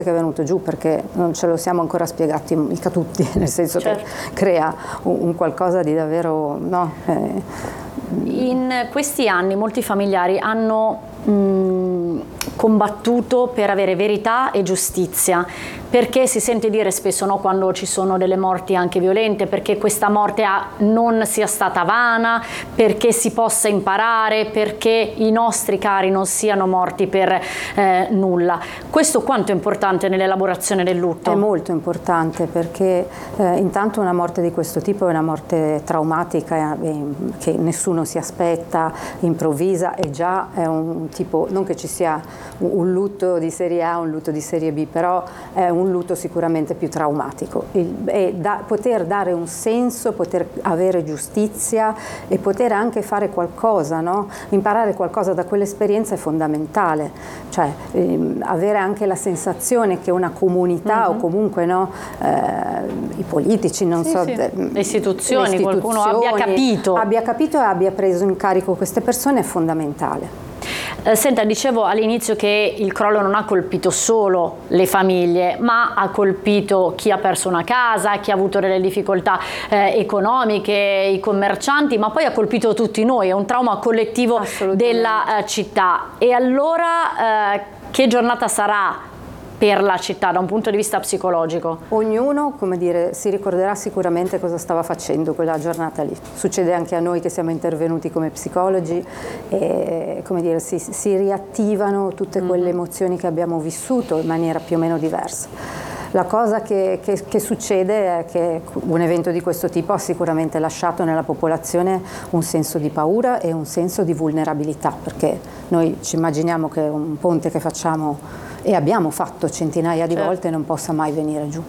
che è venuto giù, perché non ce lo siamo ancora spiegati mica tutti, nel senso che crea un qualcosa di davvero, no? In questi anni molti familiari hanno combattuto per avere verità e giustizia, perché si sente dire spesso, no, quando ci sono delle morti anche violente, perché questa morte non sia stata vana, perché si possa imparare, perché i nostri cari non siano morti per nulla. Questo quanto è importante nell'elaborazione del lutto? È molto importante, perché intanto una morte di questo tipo è una morte traumatica che nessuno si aspetta, improvvisa, e già è un tipo, non che ci sia un lutto di serie A, un lutto di serie B, però è un lutto sicuramente più traumatico. Poter dare un senso, poter avere giustizia e poter anche fare qualcosa, no? Imparare qualcosa da quell'esperienza è fondamentale, cioè avere anche la sensazione che una comunità o comunque, no, i politici, non so, le istituzioni, qualcuno abbia capito e abbia preso in carico queste persone è fondamentale. Senta, dicevo all'inizio che il crollo non ha colpito solo le famiglie, ma ha colpito chi ha perso una casa, chi ha avuto delle difficoltà economiche, i commercianti, ma poi ha colpito tutti noi, è un trauma collettivo della città. E allora che giornata sarà per la città da un punto di vista psicologico? Ognuno, come dire, si ricorderà sicuramente cosa stava facendo quella giornata lì. Succede anche a noi che siamo intervenuti come psicologi e, come dire, si riattivano tutte quelle emozioni che abbiamo vissuto in maniera più o meno diversa. La cosa che succede è che un evento di questo tipo ha sicuramente lasciato nella popolazione un senso di paura e un senso di vulnerabilità, perché noi ci immaginiamo che un ponte che facciamo e abbiamo fatto centinaia di volte non possa mai venire giù.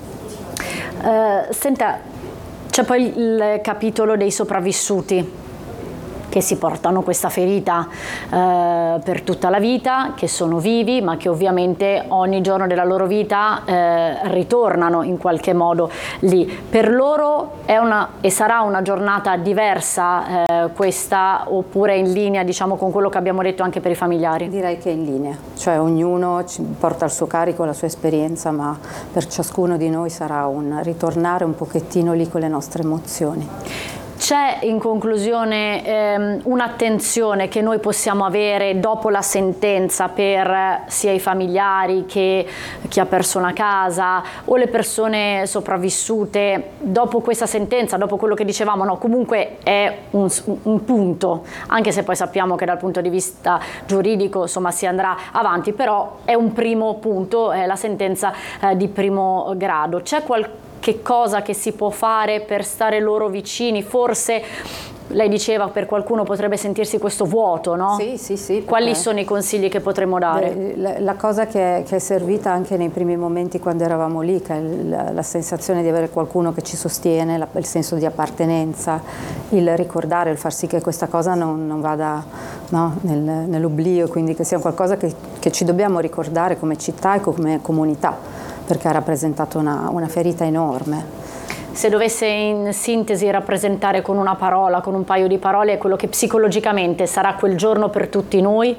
Senta, c'è poi il capitolo dei sopravvissuti che si portano questa ferita per tutta la vita, che sono vivi, ma che ovviamente ogni giorno della loro vita ritornano in qualche modo lì. Per loro è e sarà una giornata diversa questa, oppure in linea, diciamo, con quello che abbiamo detto anche per i familiari? Direi che è in linea, cioè ognuno porta il suo carico, la sua esperienza, ma per ciascuno di noi sarà un ritornare un pochettino lì con le nostre emozioni. C'è in conclusione un'attenzione che noi possiamo avere dopo la sentenza per sia i familiari che chi ha perso una casa o le persone sopravvissute? Dopo questa sentenza, dopo quello che dicevamo, no, comunque è un punto, anche se poi sappiamo che dal punto di vista giuridico, insomma, si andrà avanti, però è un primo punto, è la sentenza di primo grado. C'è che cosa che si può fare per stare loro vicini? Forse lei diceva per qualcuno potrebbe sentirsi questo vuoto, no? Sì. Quali sono i consigli che potremmo dare? La cosa che è servita anche nei primi momenti quando eravamo lì, che è la sensazione di avere qualcuno che ci sostiene, il senso di appartenenza, il ricordare, il far sì che questa cosa non vada, no, nell'oblio, quindi che sia qualcosa che ci dobbiamo ricordare come città e come comunità, perché ha rappresentato una ferita enorme. Se dovesse in sintesi rappresentare con una parola, con un paio di parole, quello che psicologicamente sarà quel giorno per tutti noi?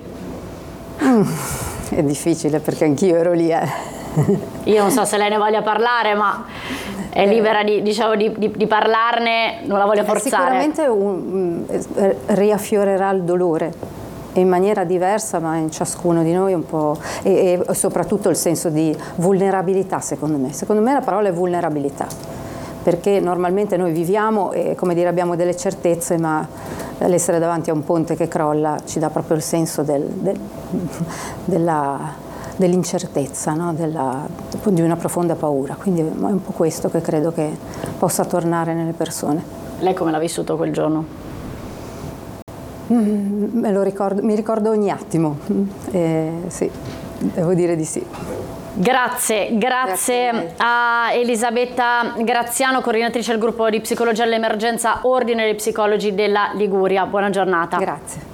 È difficile, perché anch'io ero lì. Io non so se lei ne voglia parlare, ma è libera di parlarne, non la voglio forzare. Sicuramente riaffiorerà il dolore in maniera diversa, ma in ciascuno di noi un po', e soprattutto il senso di vulnerabilità, secondo me. Secondo me la parola è vulnerabilità, perché normalmente noi viviamo e, come dire, abbiamo delle certezze, ma l'essere davanti a un ponte che crolla ci dà proprio il senso dell'incertezza, no? Di una profonda paura. Quindi è un po' questo che credo che possa tornare nelle persone. Lei come l'ha vissuto quel giorno? Mi ricordo ogni attimo, sì, devo dire di sì. Grazie a Elisabetta Graziano, coordinatrice del gruppo di psicologia all'emergenza Ordine dei Psicologi della Liguria. Buona giornata. Grazie.